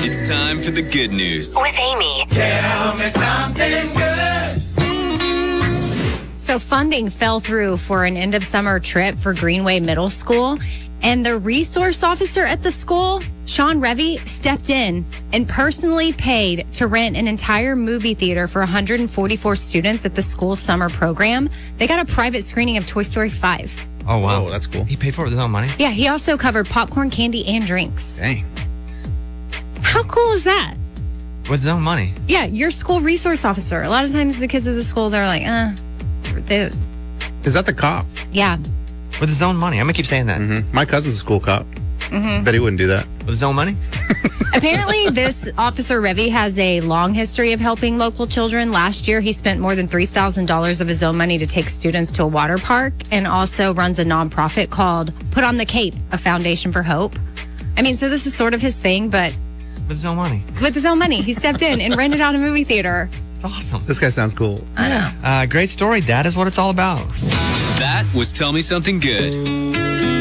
It's time for the good news. With Amy. Tell me something good. So funding fell through for an end-of-summer trip for Greenway Middle School, and the resource officer at the school, Sean Revy, stepped in and personally paid to rent an entire movie theater for 144 students at the school's summer program. They got a private screening of Toy Story 5. Oh, wow. Oh, that's cool. He paid for it with his own money? Yeah, he also covered popcorn, candy, and drinks. Dang. How cool is that? With his own money? Yeah, your school resource officer. A lot of times the kids at the school, they're like, Is that the cop? yeah. With his own money. I'm going to keep saying that. Mm-hmm. My cousin's a school cop. Mm-hmm. Bet he wouldn't do that. With his own money? Apparently, this Officer Revy has a long history of helping local children. Last year, he spent more than $3,000 of his own money to take students to a water park, and also runs a nonprofit called Put on the Cape, a foundation for hope. I mean, so this is sort of his thing, but With his own money. with his own money, he stepped in and rented out a movie theater. It's awesome. This guy sounds cool. I know. Great story. That is what it's all about. That was Tell Me Something Good.